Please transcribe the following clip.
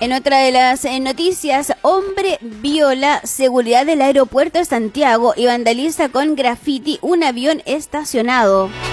En otra de las noticias, hombre viola seguridad del aeropuerto de Santiago y vandaliza con graffiti un avión estacionado.